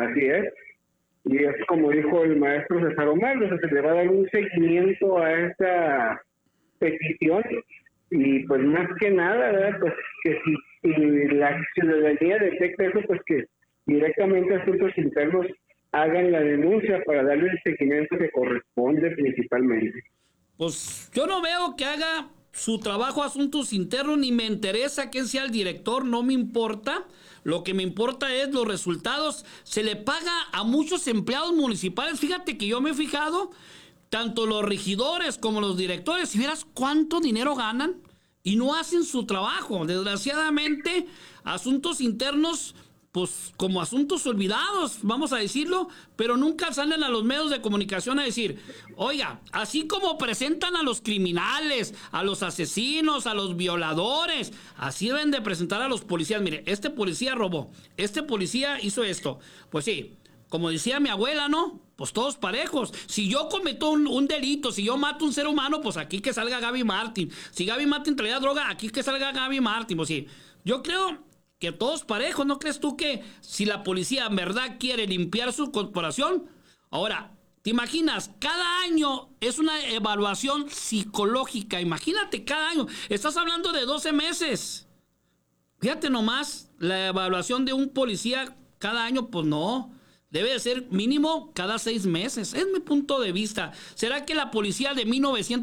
Así es. Y es como dijo el maestro César Omar, o sea, se le va a dar un seguimiento a esta petición y pues más que nada, ¿verdad? Pues que si la ciudadanía detecta eso, pues que directamente Asuntos Internos hagan la denuncia para darle el seguimiento que corresponde principalmente. Pues yo no veo que haga su trabajo Asuntos Internos, ni me interesa quién sea el director, no me importa. Lo que me importa es los resultados. Se le paga a muchos empleados municipales. Fíjate que yo me he fijado, tanto los regidores como los directores, si vieras cuánto dinero ganan y no hacen su trabajo. Desgraciadamente, Asuntos Internos, pues como asuntos olvidados, vamos a decirlo, pero nunca salen a los medios de comunicación a decir, oiga, así como presentan a los criminales, a los asesinos, a los violadores, así deben de presentar a los policías. Mire, este policía robó, este policía hizo esto. Pues sí, como decía mi abuela, ¿no? Pues todos parejos. Si yo cometo un delito, si yo mato un ser humano, pues aquí que salga Gaby Martín. Si Gaby Martín traía droga, aquí que salga Gaby Martín. Pues sí, yo creo que todos parejos. ¿No crees tú que si la policía en verdad quiere limpiar su corporación? Ahora, ¿te imaginas? Cada año es una evaluación psicológica. Imagínate, cada año. Estás hablando de 12 meses. Fíjate nomás, la evaluación de un policía cada año, pues no. Debe de ser mínimo cada 6 meses. Es mi punto de vista. ¿Será que la policía de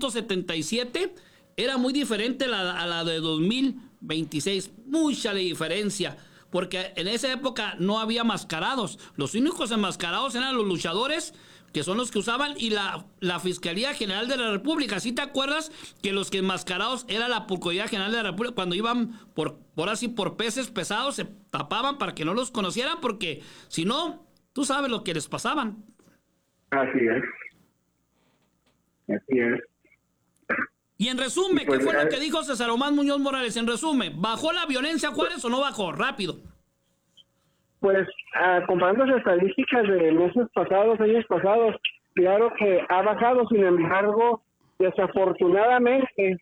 1977 era muy diferente a la de 2026? Mucha la diferencia. Porque en esa época no había mascarados. Los únicos enmascarados eran los luchadores, que son los que usaban, y la Fiscalía General de la República. ¿Sí te acuerdas que los que enmascarados era la Procuraduría General de la República? Cuando iban por peces pesados, se tapaban para que no los conocieran, porque si no, tú sabes lo que les pasaban. Así es. Así es. Y en resumen, pues, ¿qué fue lo que dijo César Omar Muñoz Morales? En resumen, ¿bajó la violencia Juárez o no bajó? Rápido. Pues comparando las estadísticas de meses pasados, años pasados, claro que ha bajado. Sin embargo, desafortunadamente,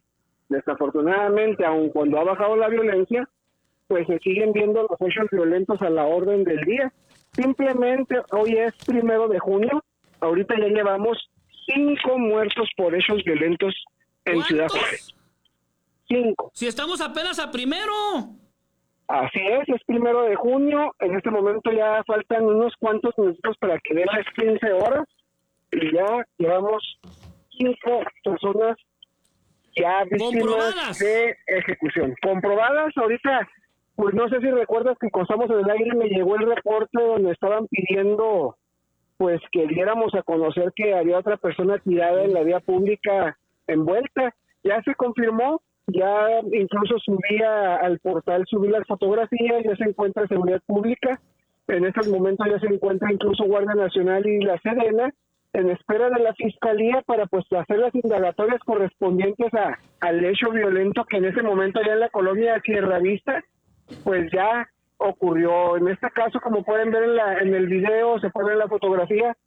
aun cuando ha bajado la violencia, pues se siguen viendo los hechos violentos a la orden del día. Simplemente hoy es 1 de junio, ahorita ya llevamos 5 muertos por hechos violentos en Ciudad Juárez. 5. Si estamos apenas a primero. Así es 1 de junio, en este momento ya faltan unos cuantos minutos para que den las 15 horas y ya llevamos 5 personas ya víctimas de ejecución. Comprobadas, ahorita, pues no sé si recuerdas que cuando estamos en el aire me llegó el reporte donde estaban pidiendo pues que diéramos a conocer que había otra persona tirada en la vía pública envuelta. Ya se confirmó. Ya incluso subí al portal, subí las fotografías, ya se encuentra Seguridad Pública, en estos momentos ya se encuentra incluso Guardia Nacional y la Sedena, en espera de la Fiscalía para pues hacer las indagatorias correspondientes al hecho violento que en ese momento ya en la colonia Sierra Vista, pues ya ocurrió. En este caso, como pueden ver en el video, se puede ver en la fotografía,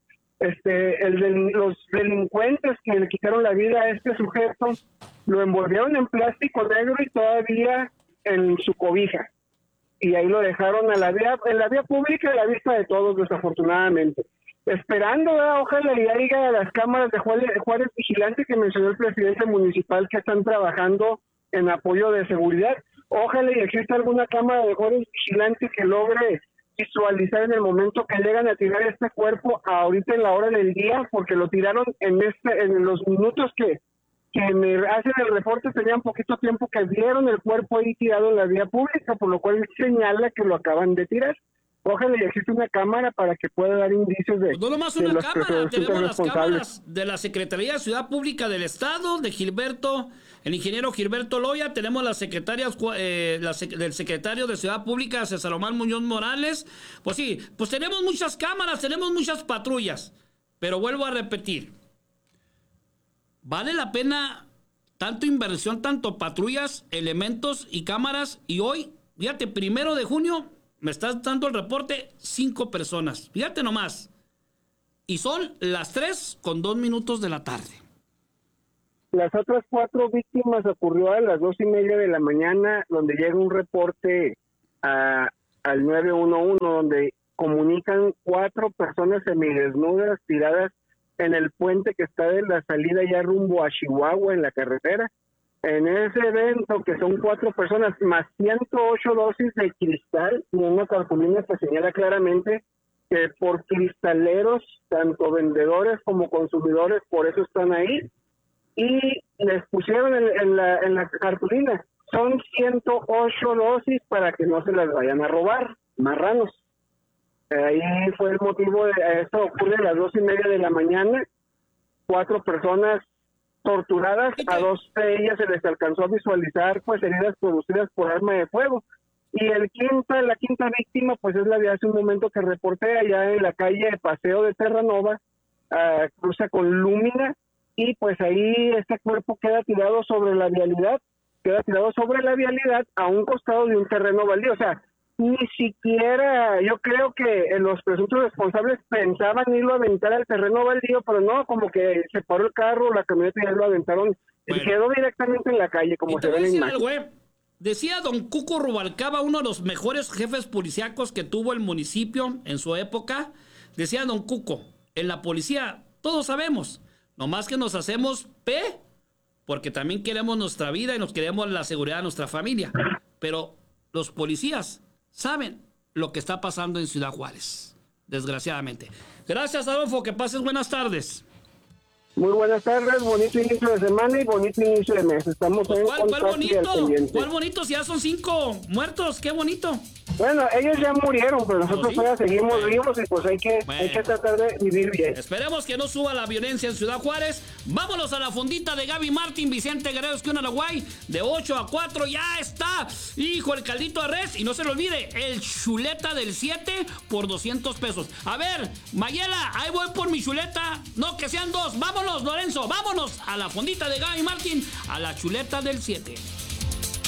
los delincuentes que le quitaron la vida a este sujeto lo envolvieron en plástico negro y todavía en su cobija, y ahí lo dejaron en la vía pública a la vista de todos, desafortunadamente, esperando, ojalá y haya las cámaras de Juárez Vigilante que mencionó el presidente municipal que están trabajando en apoyo de seguridad. Ojalá y exista alguna cámara de Juárez Vigilante que logre visualizar en el momento que llegan a tirar este cuerpo ahorita en la hora del día, porque lo tiraron en los minutos que me hacen el reporte, tenían poquito tiempo que vieron el cuerpo ahí tirado en la vía pública, por lo cual señala que lo acaban de tirar. Ojalá y existe una cámara para que pueda dar indicios de... Pues no nomás una cámara, tenemos las cámaras de la Secretaría de Ciudad Pública del Estado, de el ingeniero Gilberto Loya, tenemos las secretarias del secretario de Ciudad Pública, César Omar Muñoz Morales. Pues sí, pues tenemos muchas cámaras, tenemos muchas patrullas, pero vuelvo a repetir, ¿vale la pena tanto inversión, tanto patrullas, elementos y cámaras? Y hoy, fíjate, 1 de junio... me estás dando el reporte, 5 personas. Fíjate nomás. Y son las 3:02 de la tarde. Las otras 4 víctimas ocurrió a las 2:30 de la mañana, donde llega un reporte al 911, donde comunican 4 personas semidesnudas tiradas en el puente que está de la salida ya rumbo a Chihuahua en la carretera. En ese evento, que son 4 personas más 108 dosis de cristal, y una cartulina que señala claramente que por cristaleros, tanto vendedores como consumidores, por eso están ahí, y les pusieron en la cartulina, son 108 dosis para que no se las vayan a robar, marranos. Ahí fue el motivo de esto. Ocurre a las 2:30 de la mañana, 4 personas torturadas, a 2 de ellas se les alcanzó a visualizar pues heridas producidas por arma de fuego, y la quinta víctima pues es la de hace un momento que reporté, allá en la calle Paseo de Terranova, cruza con Lúmina, y pues ahí este cuerpo queda tirado sobre la vialidad a un costado de un terreno baldío. O sea, ni siquiera, yo creo que los presuntos responsables pensaban irlo a aventar al terreno baldío, pero no, como que se paró el carro, la camioneta, y ya lo aventaron, y quedó directamente en la calle, como se ve en la imagen. Decía don Cuco Rubalcaba, uno de los mejores jefes policíacos que tuvo el municipio en su época, decía don Cuco, en la policía todos sabemos, nomás que nos hacemos porque también queremos nuestra vida y nos queremos la seguridad de nuestra familia, pero los policías saben lo que está pasando en Ciudad Juárez, desgraciadamente. Gracias, Adolfo, que pases buenas tardes. Muy buenas tardes, bonito inicio de semana y bonito inicio de mes. Estamos pues en ¿Cuál bonito? ¿Cuál bonito? Si ya son 5 muertos, qué bonito. Bueno, ellos ya murieron, pero nosotros todavía seguimos vivos y pues hay que tratar de vivir bien. Esperemos que no suba la violencia en Ciudad Juárez. Vámonos a la fundita de Gaby Martín, Vicente Guerrero, Esquina Araguay, de 8 a 4, ya está. Hijo, el caldito de res, y no se lo olvide, el chuleta del 7 por 200 pesos. A ver, Mayela, ahí voy por mi chuleta, no que sean 2, vámonos, Lorenzo, vámonos a la fundita de Gaby Martín, a la chuleta del 7.